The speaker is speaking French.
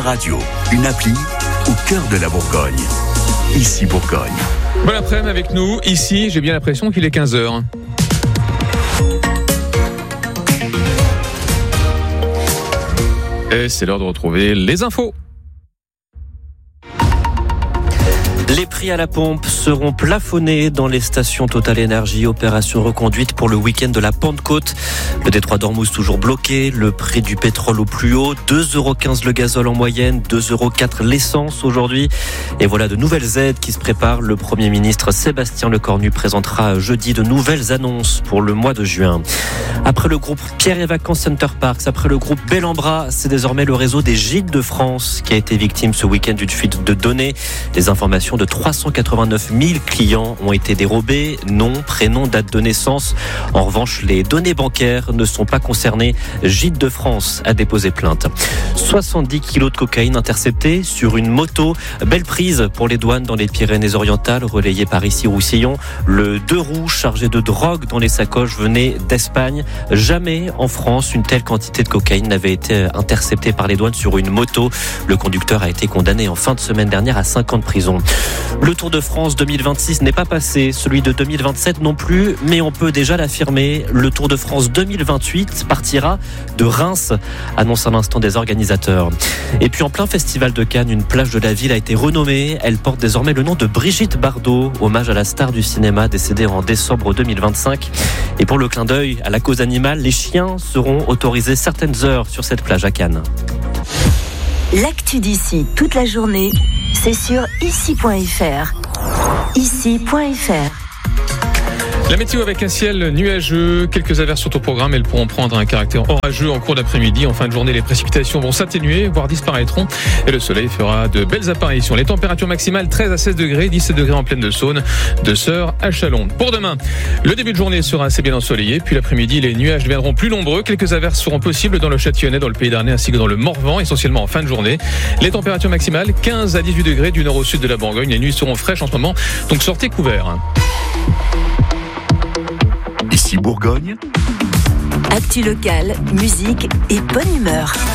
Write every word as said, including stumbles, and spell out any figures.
Radio, une appli au cœur de la Bourgogne. Ici Bourgogne. Bon après-midi avec nous. Ici, j'ai bien l'impression qu'il est quinze heures. Et c'est l'heure de retrouver les infos. Les prix à la pompe seront plafonnés dans les stations Total Énergie. Opération reconduite pour le week-end de la Pentecôte. Le détroit d'Ormuz toujours bloqué. Le prix du pétrole au plus haut. deux euros quinze le gazole en moyenne. deux euros quatre l'essence aujourd'hui. Et voilà de nouvelles aides qui se préparent. Le Premier ministre Sébastien Lecornu présentera jeudi de nouvelles annonces pour le mois de juin. Après le groupe Pierre et Vacances Center Parks, après le groupe Bellambra, c'est désormais le réseau des Gîtes de France qui a été victime ce week-end d'une fuite de données. Les informations de trois cent quatre-vingt-neuf mille clients ont été dérobés, nom, prénom, date de naissance. En revanche, les données bancaires ne sont pas concernées. Gîtes de France a déposé plainte. soixante-dix kilos de cocaïne interceptés sur une moto. Belle prise pour les douanes dans les Pyrénées-Orientales, relayée par ici Roussillon. Le deux roues chargé de drogue dans les sacoches venait d'Espagne. Jamais en France, une telle quantité de cocaïne n'avait été interceptée par les douanes sur une moto. Le conducteur a été condamné en fin de semaine dernière à cinq ans de prison. Le Tour de France deux mille vingt-six n'est pas passé, celui de deux mille vingt-sept non plus, mais on peut déjà l'affirmer, le Tour de France deux mille vingt-huit partira de Reims, annonce à l'instant des organisateurs. Et puis en plein festival de Cannes, une plage de la ville a été renommée, elle porte désormais le nom de Brigitte Bardot, hommage à la star du cinéma décédée en décembre deux mille vingt-cinq. Et pour le clin d'œil à la cause animale, les chiens seront autorisés certaines heures sur cette plage à Cannes. L'actu d'ici toute la journée, c'est sur ici point f r. ici point f r. La météo avec un ciel nuageux, quelques averses sont au programme, elles pourront prendre un caractère orageux en cours d'après-midi. En fin de journée, les précipitations vont s'atténuer, voire disparaîtront, et le soleil fera de belles apparitions. Les températures maximales treize à seize degrés, dix-sept degrés en plaine de Saône, de Sœurs à Chalon. Pour demain, le début de journée sera assez bien ensoleillé, puis l'après-midi, les nuages deviendront plus nombreux. Quelques averses seront possibles dans le Châtillonnais, dans le Pays d'Arnais, ainsi que dans le Morvan, essentiellement en fin de journée. Les températures maximales quinze à dix-huit degrés du nord au sud de la Bourgogne. Les nuits seront fraîches en ce moment, donc sortez couverts. Ici Bourgogne. Actu locale, musique et bonne humeur.